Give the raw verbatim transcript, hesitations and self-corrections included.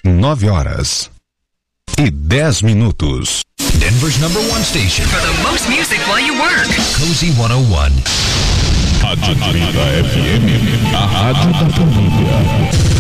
Nove horas e dez minutos. Denver's number one station for the most music while you work. Cozy cento e um. Rádio trinta F M, a rádio da família.